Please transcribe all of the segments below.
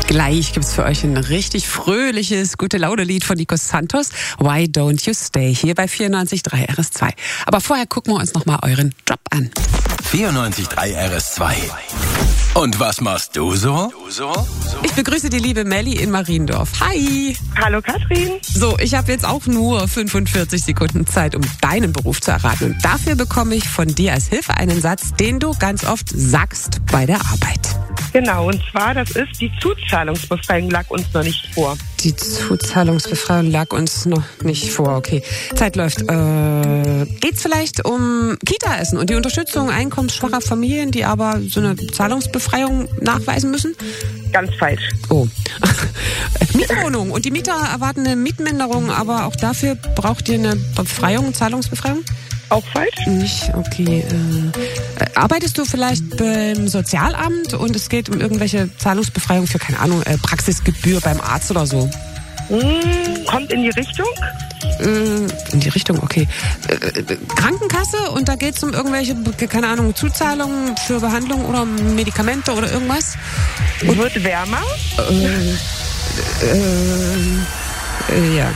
Gleich gibt's für euch ein richtig fröhliches, gute-Laune-Lied von Nico Santos. Why Don't You Stay? Hier bei 94.3 RS2. Aber vorher gucken wir uns nochmal euren Job an. 94.3 RS2. Und was machst du so? Ich begrüße die liebe Melli in Mariendorf. Hi! Hallo Katrin. So, ich habe jetzt auch nur 45 Sekunden Zeit, um deinen Beruf zu erraten. Und dafür bekomme ich von dir als Hilfe einen Satz, den du ganz oft sagst bei der Arbeit. Genau, und zwar, das ist, die Zuzahlungsbefreiung lag uns noch nicht vor. Die Zuzahlungsbefreiung lag uns noch nicht vor, okay. Zeit läuft. Geht's vielleicht um Kita-Essen und die Unterstützung einkommensschwacher Familien, die aber so eine Zahlungsbefreiung nachweisen müssen? Ganz falsch. Oh. Mietwohnung und die Mieter erwarten eine Mietminderung, aber auch dafür braucht ihr eine Befreiung, Zahlungsbefreiung? Auch falsch? Nicht, okay. Arbeitest du vielleicht beim Sozialamt und es geht um irgendwelche Zahlungsbefreiung für, keine Ahnung, Praxisgebühr beim Arzt oder so? Kommt in die Richtung? In die Richtung, okay. Krankenkasse und da geht es um irgendwelche, keine Ahnung, Zuzahlungen für Behandlung oder Medikamente oder irgendwas? Und wird wärmer? Ja.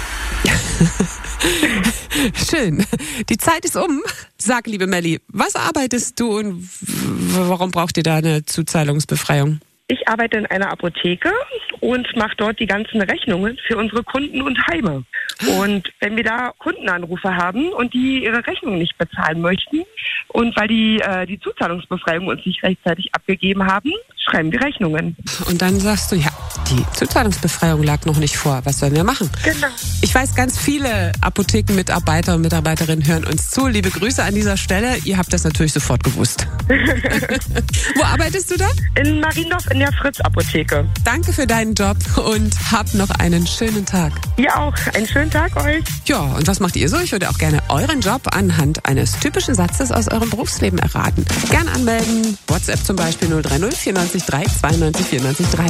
Schön. Die Zeit ist um. Sag, liebe Melli, was arbeitest du und warum braucht ihr da eine Zuzahlungsbefreiung? Ich arbeite in einer Apotheke und mache dort die ganzen Rechnungen für unsere Kunden und Heime. Und wenn wir da Kundenanrufe haben und die ihre Rechnung nicht bezahlen möchten und weil die Zuzahlungsbefreiung uns nicht rechtzeitig abgegeben haben, schreiben wir Rechnungen. Und dann sagst du, ja, die Zuzahlungsbefreiung lag noch nicht vor. Was sollen wir machen? Genau. Ich weiß, ganz viele Apothekenmitarbeiter und Mitarbeiterinnen hören uns zu. Liebe Grüße an dieser Stelle. Ihr habt das natürlich sofort gewusst. Wo arbeitest du da? In Mariendorf in der Fritz-Apotheke. Danke für deinen Job und habt noch einen schönen Tag. Ihr auch. Einen schönen Tag euch. Ja, und was macht ihr so? Ich würde auch gerne euren Job anhand eines typischen Satzes aus eurem Berufsleben erraten. Gerne anmelden. WhatsApp zum Beispiel 030 94 3 92 94 3.